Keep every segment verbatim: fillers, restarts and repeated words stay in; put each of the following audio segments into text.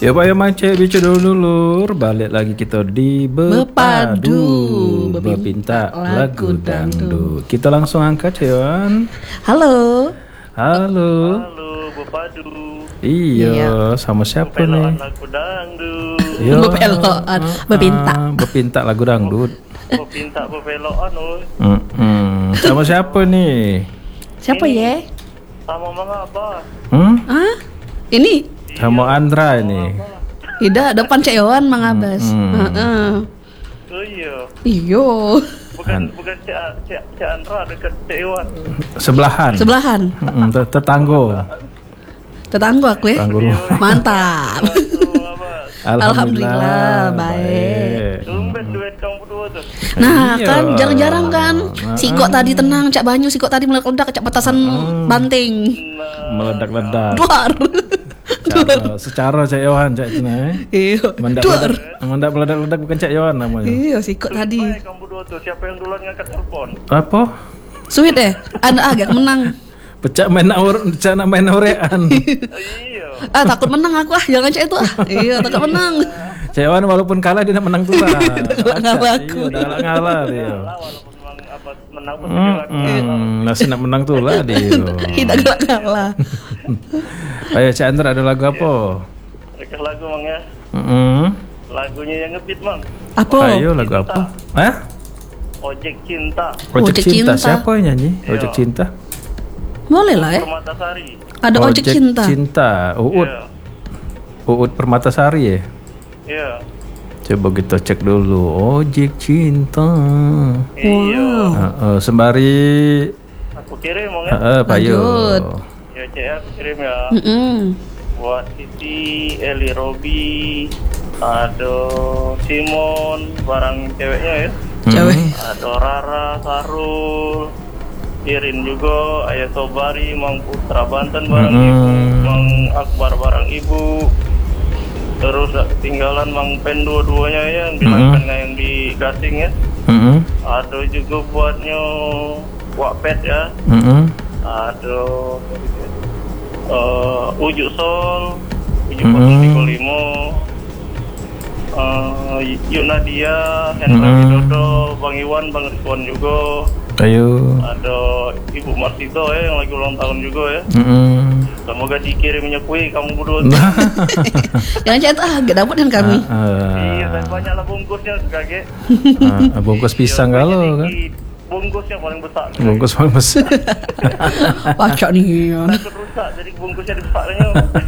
Ya Pak ya Macet bicu dulu balik lagi kita di Bepadu Bepinta lagu dangdut. Kita langsung angkat Cewan. Halo. Halo. Halo Bepadu. Iya, Iya. sama siapa nih? Bepeloan lagu dangdut. Yo. Bepeloan, bepinta. Ah, Bepinta lagu dangdut. Bepinta bepeloan oi. Mm-mm. Sama siapa nih? Siapa ya? Sama Mang Abah. Hmm? Ah, ini Sama Andra ini. tidak depan Cek Yohan Mang Abbas. Hmm. Heeh. Oh iya. Iyo. Bukan bukan Cak Cak Cak Andra dekat Cak Iwan. Sebelahan. Sebelahan. Mm-mm, tet- Tetanggo. Tetangga aku ya. Tetanggo. Mantap. Tuh Abah. Alhamdulillah, baik. Tumben duet kamu berdua tuh. Nah, Iya. kan jarang-jarang kan. Nah. Sikok tadi tenang, Cak Banyu sikok tadi meledak Cak petasan banting. Nah, Meledak-ledak. Duar. Secara, secara Cak Yohan Cak Cina eh. Iya. Mendak Duar. meledak, mendak meledak-ledak bukan Cak Yohan namanya. Iya, sikok tadi. baik kamu berdua tuh. Siapa yang duluan ngangkat telepon? Apa? Sweet eh. Anda agak menang. Pecah main aur, pecah main aurean. Iya. Ah, takut menang aku ah, jangan Cak itu ah. Iya, takut menang. Cak Yohan walaupun kalah dia nak menang pula. Udah ngalah aku. Iya, udah ngalah dia. Lah walaupun Mang Abah menang pun juga aku. Hmm, masih nak menang tuh lah dia. Tidak gelak kalah. Ayo Cak Andra ada lagu apa? Rekas lagu Mang ya. Mm-mm. Lagunya yang ngebeat Mang. Apa? Ayo lagu apa? Hah? Ojek Cinta. Ojek Ojek Cinta. Cinta. Siapa yang nyanyi? Iya. Ojek Cinta. Boleh lah ya. Permatasari. Ada ojek cinta. Cinta. Uut. Iya. Uut Permatasari ya. Iya. Coba kita cek dulu. Ojek Cinta. Iya. Heeh, sembari Aku kirim Mang ya. heeh Pak Yo. Lanjut. Ya Cek aku kirim ya. Mm-mm. Buat Siti, Eli Robi, ada Simon, barang ceweknya ya. Cewek. Ada Rara, Sarul, Irin juga, Ayah Sobari, Mang Putra Banten barang Mm-mm. ibu, Mang Akbar barang ibu. Terus ketinggalan Mang Pen dua-duanya ya, yang di Mm-mm. Langkana yang di Gasing ya. Heeh. Ada juga buatnya Wakpet ya. Heeh. Ada uh, Ujuk Sol, Ujuk Mm-mm. Kosong Tiga Limo, uh, Yuk Nadia, Hendra Mm-mm. Widodo, Bang Iwan, Bang Rizwan juga. Ayo. Ada Ibu Marsito ya yang lagi ulang tahun juga ya. Heeh. Semoga dikirimnya kue kamu berdua. Jangan Cak itu ah, gak dapat kan kami. Iya, dan banyak lah bungkusnya sebagai. Ah, bungkus pisang kalau kan. Bungkusnya paling besar. Bungkus paling besar. Wah, Cak nih. Takut rusak jadi bungkusnya dibesarnya.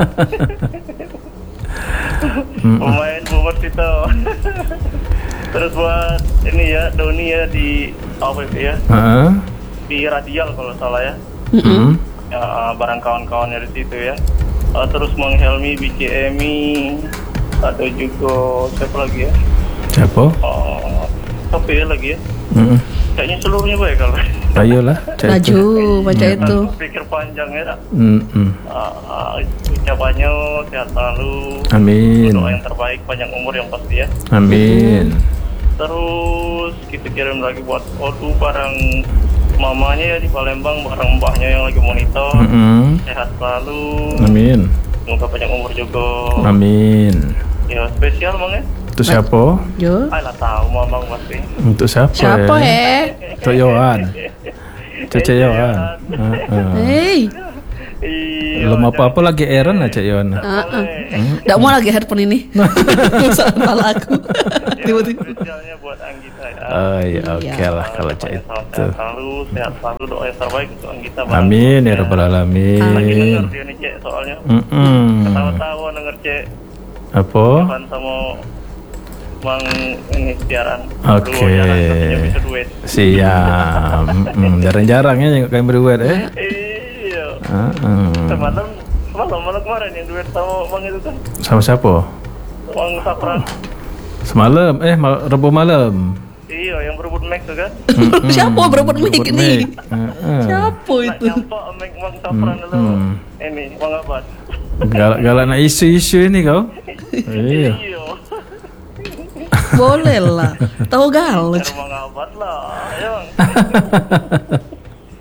Pemain bumur itu. Terus buat ini ya Doni ya di apa itu ya Heeh. di Radial kalau salah ya. Heeh. Ya, barang kawan-kawannya di situ ya. Uh, terus Mang Helmi, B C Emi, ada juga siapa lagi ya? Siapa? Oh, siapa ya lagi ya? Heeh. Kayaknya seluruhnya baik kalau. Ayolah, Cak itu. Laju baca itu. Aku pikir panjang ya. Tak? Heeh. Uh, uh, ucapannya sehat selalu. Amin. Doa yang terbaik, panjang umur yang pasti ya. Amin. Terus kita kirim lagi buat Odu barang mamanya ya di Palembang, barang mbahnya yang lagi monitor. Heeh. Sehat selalu. Amin. Semoga panjang umur juga. Amin. Ya spesial Mang ya. Itu siapa? Jo. Alah tahu Mamang pasti. Untuk siapa? Siapa ya? eh? Untuk Yohan. Cece Yohan. Heeh. Hei. Iya. Belum apa-apa lagi Aaron aja Yohan. Enggak mau lagi handphone ini. Salah aku. Tiba-tiba. Spesialnya buat Anggita ya. Oh iya, oke Iya. lah kalau cak Sehat itu. selalu, sehat selalu, doa yang terbaik untuk Anggita. Amin ya rabbal Lagi alamin. denger dia nih Cek soalnya. Mm-mm. Ketawa-tawa denger Cek. Apa? Kan sama Mang ini siaran. Oke. Berdua jarang, tapi bisa duet. Siap. Mm-mm. Jarang-jarang ya kalian berduet eh. Iya. Heeh. Semalam, semalam malam kemarin yang duet sama Mang itu kan. Sama siapa? Mang Sapran. Semalam eh mal- Rabu malam. Iya, yang berebut Mac tuh kan. Siapa berebut mic Berebut ini? mic. Heeh. Siapa Nak itu? nyampak Mac Mang Sapran dulu. Hmm. Ini Mang Abad. Galak-galak nak isu-isu ini kau. Iya. Iya. Boleh lah. Tahu galau. Biar Mang Abad lah, ya Bang. Ini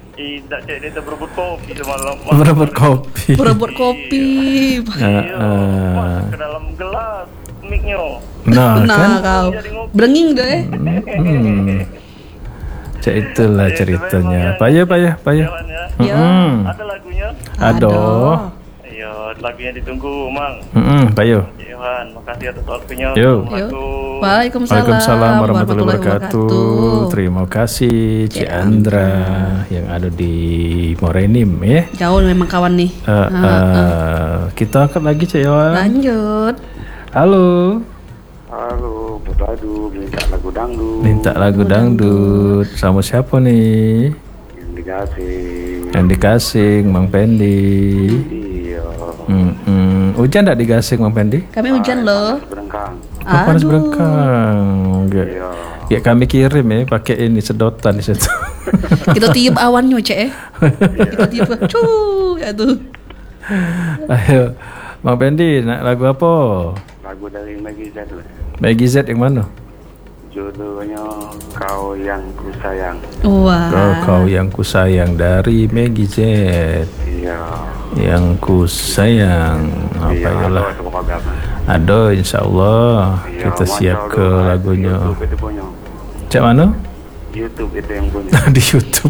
tidak cek dia berebut kopi semalam. Berebut kopi. Berebut kopi. Nah, Iya, eh. masuk ke dalam gelas mic-nya. Nah, Nah kan. kau berenging deh. Hmm. Cak itulah ceritanya. Payah, payah, payah. Jalan ya. Ya. Hmm. Ada lagunya? Aduh. Iya, lagunya ditunggu, Mang. Hmm, payah. Cik Yohan, makasih atas waktunya. Yo. Assalamualaikum. Waalaikumsalam, Waalaikumsalam warahmatullahi wabarakatuh. Terima kasih Cik Andra yang ada di Morenim ya. Jauh memang kawan nih. Uh, uh, kita angkat lagi Cik Yohan. Lanjut. Halo. Halo, Padu minta lagu dangdut. Minta lagu dangdut. Sama siapa nih? Yang dikasih. Yang dikasih Mang Pendi. Iya. Hmm, hujan enggak digasing Mang Pendi? Kami hujan loh. Berengkang. Oh, panas Aduh. berengkang. Enggak. Iya. Ya kami kirim ya pakai ini sedotan di situ. Kita tiup awannya cek eh. Kita tiup cuy ya tuh. Ayo, Mang Pendi, nak lagu apa? Lagu dari Maggie Z lah. Maggie Z yang mana? Judulnya Kau Yang Ku Sayang. Wah. Kau kau yang ku sayang dari Maggie Z. Iya. Yang ku sayang. Apa Iya, ya lah? ada program. Ada insya Allah Iya, kita siap muncul ke dulu, lagunya. YouTube itu punya. Cak mana? YouTube itu yang punya. Di YouTube.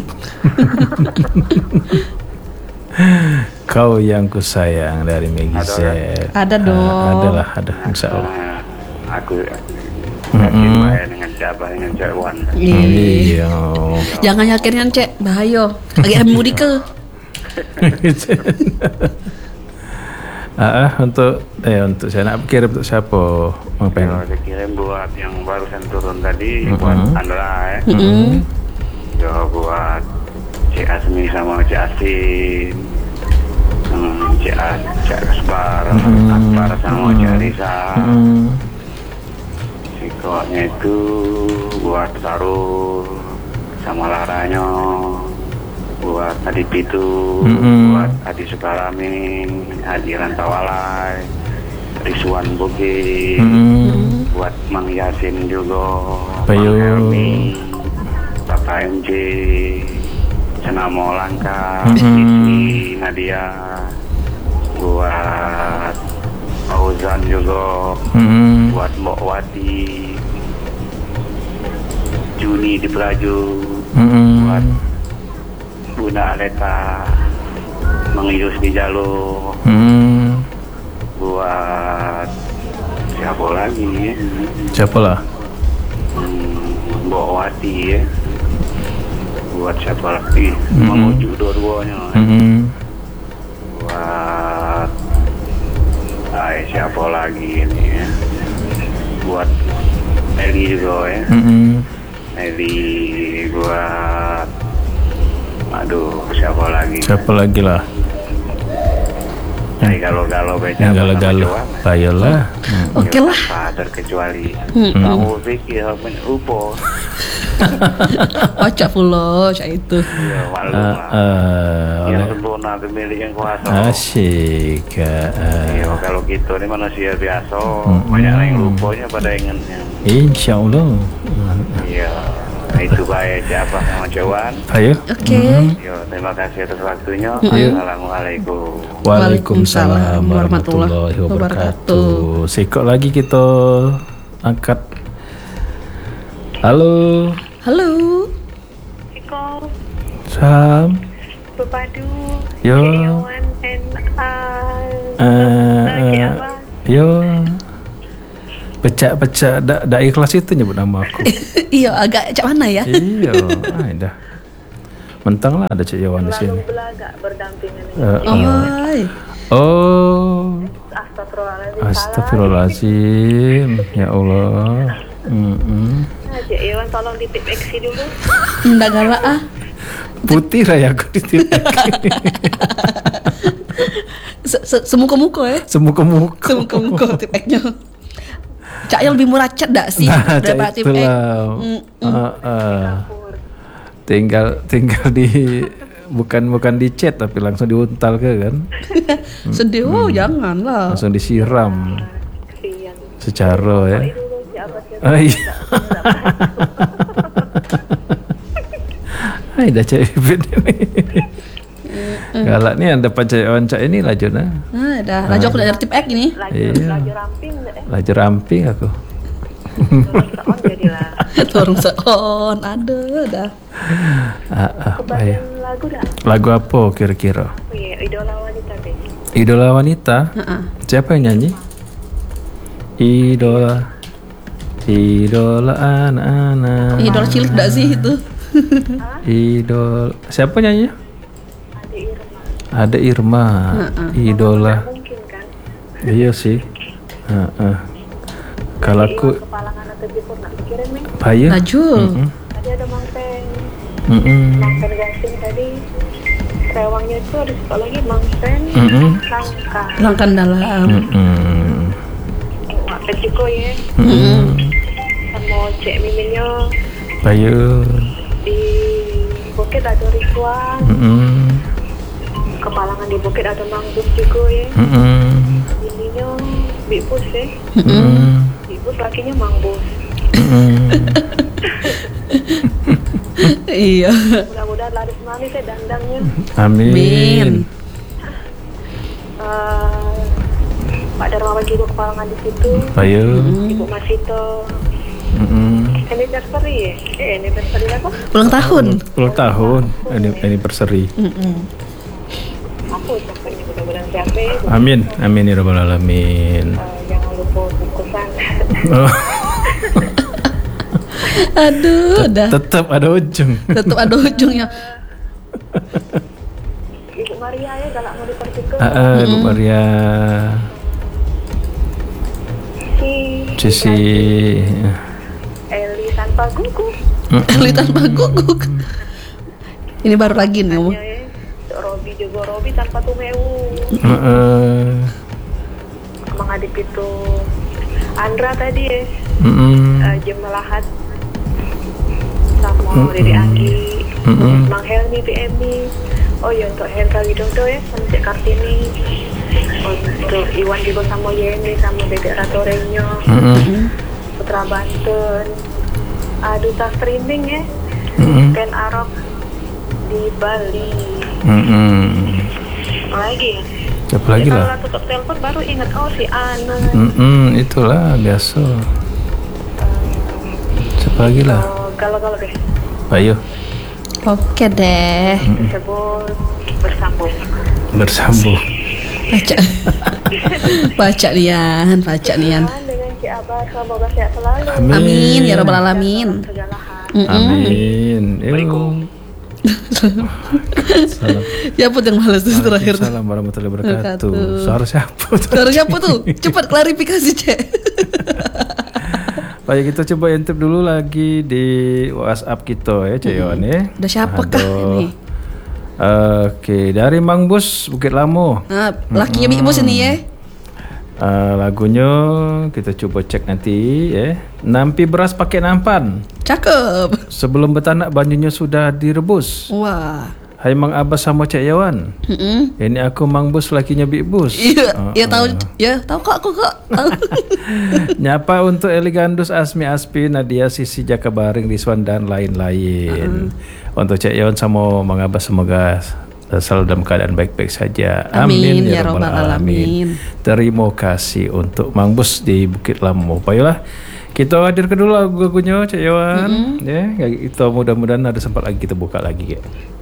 Kau yang ku sayang dari Maggie Z. Ada dong. Ah, ada lah, ada insya Allah. Nah, aku yakin main dengan siapa dengan Cak Wan. Iya. Iya. Jangan yakin cek bahaya. Lagi emudi ke. Ah, ah, untuk eh untuk saya nak kirim untuk siapa? Mang Pen. Kalau dikirim buat yang barusan turun tadi, Mm-mm. buat Andra ya. Mm-mm. Ya buat Cik Asmi sama Cik Asin, hmm, Cik As, Cik Asbar, Mm-mm. Akbar sama Cik Arisa. Hmm. Sikotnya itu buat Sarul sama Laranya, buat Adi Pitu, Mm-mm. buat Adi Sukarami, Adi Rantawalai, Rizwan Bogi, Hmm. buat Mang Yasin juga, Bayu. Mang Helmi, Bapak M J, Senamo Langka, Mm-mm. Siti Nadia, buat Fauzan juga, Hmm. buat Mbok Wati, Juni di Pelaju, Hmm. buat Bunda Aleta, Mang Yus di Jalo, Hmm. buat siapa lagi ya? Siapa lah? Hmm, Mbok Wati ya. Buat siapa lagi? Mm-mm. Menuju dua-duanya. Hmm. Buat ay, siapa lagi ini ya? Buat Eli juga ya. Hmm. Eli buat aduh siapa lagi? Siapa lagi lah? Ay, galau-galau baca Yang galau-galau. Bayolah. Hmm. Oke lah. Tak terkecuali Hmm. kamu pikir men upo. Kocak pula cak itu. Ya maklum Ah, lah. ah, Yang oleh sempurna pemilik yang kuasa. asyik. ah, ah. Iya, kalau gitu ini manusia biasa, Mm-mm. banyak yang lupanya pada ingatnya. Insya Allah. Iya, nah, itu baik siapa sama Jawan. Ayo. Oke. Yo, terima kasih atas waktunya. Iya. Assalamualaikum. Waalaikumsalam warahmatullahi wabarakatuh. Sikok lagi kita angkat. Halo. Halo. Iko, Sam. Bepadu, Yo. Dewan, and uh, Eh, lagi eh, apa? yo. Pecah-pecah dak dak ikhlas itu nyebut nama aku. Iya agak cak mana ya? Iya, ah, dah. Mentang lah ada Cik Yawan di sini. Lalu belaga berdampingan Eh, dengan eh. Oh. Oh, Astagfirullahaladzim. astagfirullahaladzim. Ya Allah. Mm-mm. Nah, Cik Iwan tolong diteksi dulu. Nggak galak ah. Putih lah ya aku di Se- se- Semuka-muka ya. Semuka-muka. Semuka-muka tipeknya. Cak yang lebih murah cat dak sih Nah, daripada cak tipek. itulah. Mm, Ah, ah. Tinggal tinggal di bukan bukan di chat tapi langsung diuntal ke kan. Sedih, oh jangan lah. Langsung disiram Kesian. secara ya. Dulu siapa siapa. Oh iya. Hai dah cek ini. Galak nih anda pacar wancak ini laju nah. Ah, dah. Laju aku udah tertib X ini. Laju, Iya. laju ramping enggak eh? Laju ramping aku. Turun seon jadilah. Turun seon, ada dah. Ah, ah, baik. Kebagian lagu dah. Lagu apa kira-kira? Oh iya, idola wanita deh. Idola wanita. Heeh. Siapa yang nyanyi? Idola. Idola anak-anak. Idola cilik enggak sih itu? Idol. Siapa nyanyi? Ade Irma. Ada Irma. Idola. Mungkin kan. Iya sih. Heeh. Kalau aku Kepalangan atau jepur nak pikirin nih. Payah. Laju. Mm-mm. Tadi ada Mang Pen. Mm-mm. Mang Pen Gasing tadi. Rewangnya itu ada sekali lagi Mang Pen. Mm-mm. Langka. Langkan dalam. Mm-mm. Wak Peciko ya. Mm-mm. Sama Cek Miminyo. Payah. Di Bukit ada Rizwan. Mm-mm. Kepalangan di Bukit ada Mang Bus juga ya. Mm-mm. Ininya Bik Bus ya. Mm-mm. Bik Bus lakinya Mang Bus. Mm-mm. Iya. Mudah-mudahan laris manis ya dandangnya. Amin. Amin. Eh, Pak Darmawan juga kepalangan di situ. Payah. Ibu Masito. Mm-mm. Anniversary ya? Eh anniversary apa? Ulang tahun. Ulang tahun. Ini anniversary. Aku ucapkannya mudah-mudahan siapa ya? Amin. Amin ya rabbal alamin. Eh, jangan lupa bungkusan. Oh, Aduh, dah. tetap ada ujung. Tetap ada ujungnya. Ibu Maria ya galak mau dipertikan. Ah, ah, Ibu Maria. Si Sisi. Eli tanpa gugup. Eli tanpa guguk. Ini baru lagi nih. Om. Ya, ya. Robi juga Robi tanpa tumewu. Heeh. Mengadip itu Andra tadi ya. Mm-mm. Uh, Jem Melahat sama Dede Anggi, Mm-mm. Mang Helmi, P M I. Oh ya untuk Hendra Widodo ya sama Cek Kartini. Untuk Iwan juga sama Yeni sama Dedek Ratorenyo, Mm-mm. Putra Banten. Uh, Duta Streaming ya. Mm-mm. Ken Arok di Bali. Mm-mm. Apa lagi ya? Siapa lagi Kalau lah? tutup telepon baru ingat oh si Anu. Mm-mm, itulah biasa. Siapa lagi lah? Oh, kalau-kalau deh. Ayo Oke deh. Disebut bersambung. bersambung. Baca. Baca Nian, baca Nian. Dengan Cik Abah semoga sehat selalu. Amin. Amin ya rabbal alamin. Segala hal. Amin. Yuk. Salam. Siapa yang males tuh terakhir? Waalaikumsalam warahmatullahi wabarakatuh. Wabarakatuh. Suara siapa tuh? Suara siapa tuh? Cepat klarifikasi, Cek. Baik, kita coba intip dulu lagi di WhatsApp kita ya, Cik Yohan ya. Udah siapakah Aduh. ini? Oke, dari Mang Bus Bukit Lamo. Nah, lakinya Bik Bos ini ya. Eh, lagunya kita coba cek nanti ya. Nampi beras pakai nampan. Cakep. Sebelum betanak banjirnya sudah direbus. Wah. Hai Mang Abbas sama Cik Yawan. Mm-mm. Ini aku Mang Bus lakinya Bik Bus. Iya, Oh, ya oh. tahu, ya tahu kok aku kok. Tahu. Nyapa untuk Eligandus, Asmi Aspi, Nadia, Sisi, Jaka Baring, Rizwan dan lain-lain. Untuk Cik Yawan sama Mang Abbas semoga selalu dalam keadaan baik-baik saja. Amin, ya rabbal alamin. Terima kasih untuk Mang Bus di Bukit Lamo. Baiklah, kita hadirkan dulu lagu-lagunya Cik Yawan. Ya, kita mudah-mudahan ada sempat lagi kita buka lagi ya.